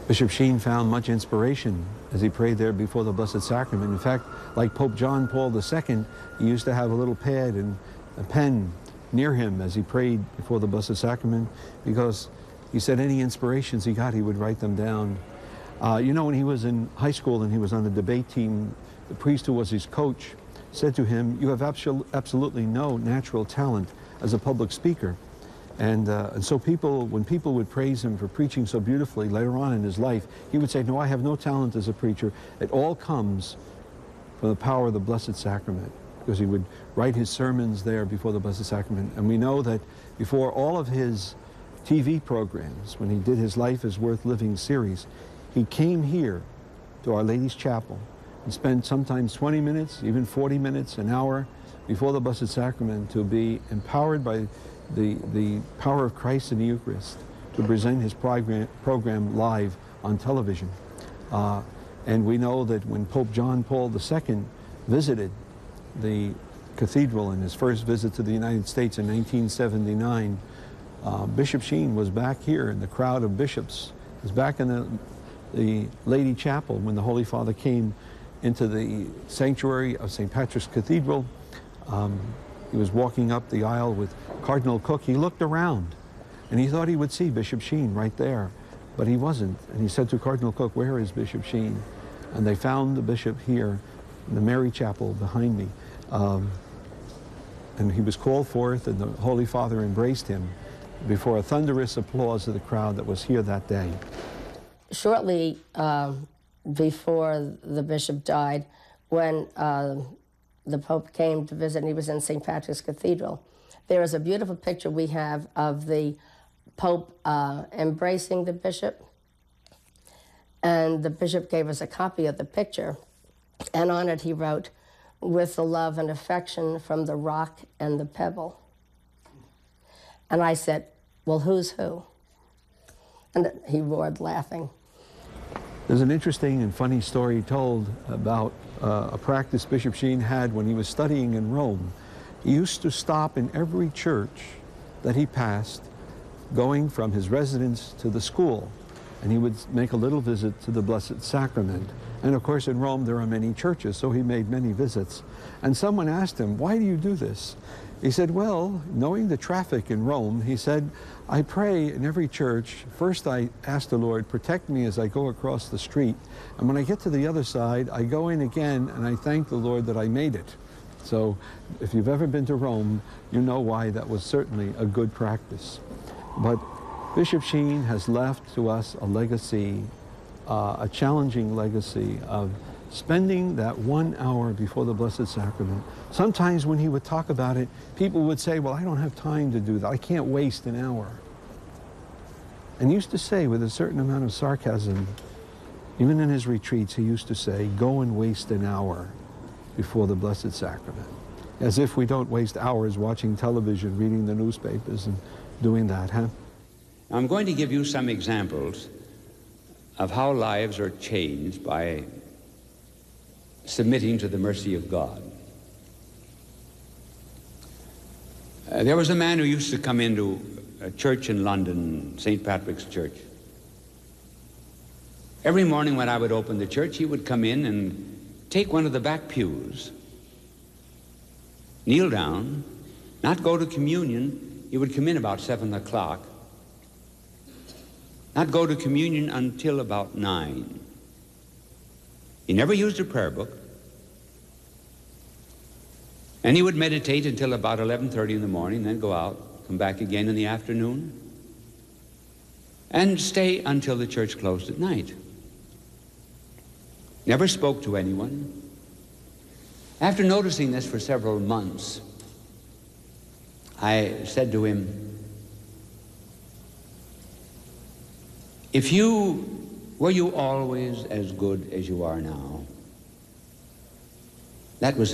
Bishop Sheen found much inspiration as he prayed there before the Blessed Sacrament. In fact, like Pope John Paul II, he used to have a little pad and a pen near him as he prayed before the Blessed Sacrament, because he said any inspirations he got, he would write them down. You know, when he was in high school and he was on the debate team, the priest who was his coach said to him, "You have absolutely no natural talent as a public speaker." And so when people would praise him for preaching so beautifully later on in his life, he would say, "No, I have no talent as a preacher. It all comes from the power of the Blessed Sacrament," because he would write his sermons there before the Blessed Sacrament. And we know that before all of his TV programs, when he did his Life is Worth Living series, he came here to Our Lady's Chapel and spent sometimes 20 minutes, even 40 minutes, an hour before the Blessed Sacrament to be empowered by the power of Christ in the Eucharist to present his program live on television. And we know that when Pope John Paul II visited the cathedral in his first visit to the United States in 1979, Bishop Sheen was back here in the crowd of bishops. He was back in the Lady Chapel when the Holy Father came into the sanctuary of St. Patrick's Cathedral. He was walking up the aisle with Cardinal Cook. He looked around and he thought he would see Bishop Sheen right there, but he wasn't. And he said to Cardinal Cook, "Where is Bishop Sheen?" And they found the bishop here in the Mary Chapel behind me. And he was called forth and the Holy Father embraced him before a thunderous applause of the crowd that was here that day. Shortly before the bishop died, when the Pope came to visit, and he was in St. Patrick's Cathedral, there is a beautiful picture we have of the Pope embracing the bishop, and the bishop gave us a copy of the picture, and on it he wrote, "With the love and affection from the rock and the pebble." And I said, "Well, who's who?" And he roared laughing. There's an interesting and funny story told about a practice Bishop Sheen had when he was studying in Rome. He used to stop in every church that he passed, going from his residence to the school, and he would make a little visit to the Blessed Sacrament. And of course in Rome there are many churches, so he made many visits. And someone asked him, "Why do you do this?" He said, "Well, knowing the traffic in Rome," he said, "I pray in every church. First I ask the Lord, protect me as I go across the street. And when I get to the other side, I go in again and I thank the Lord that I made it." So if you've ever been to Rome, you know why that was certainly a good practice. But Bishop Sheen has left to us a legacy, a challenging legacy of spending that 1 hour before the Blessed Sacrament. Sometimes when he would talk about it, people would say, "Well, I don't have time to do that. I can't waste an hour." And he used to say with a certain amount of sarcasm, even in his retreats, he used to say, "Go and waste an hour before the Blessed Sacrament." As if we don't waste hours watching television, reading the newspapers and doing that, huh? I'm going to give you some examples of how lives are changed by submitting to the mercy of God. There was a man who used to come into a church in London, St. Patrick's Church. Every morning when I would open the church, he would come in and take one of the back pews, kneel down, not go to communion. He would come in about 7 o'clock, not go to communion until about 9. He never used a prayer book. And he would meditate until about 11:30 in the morning, then go out, come back again in the afternoon, and stay until the church closed at night. Never spoke to anyone. After noticing this for several months, I said to him, "Were you always as good as you are now?" That was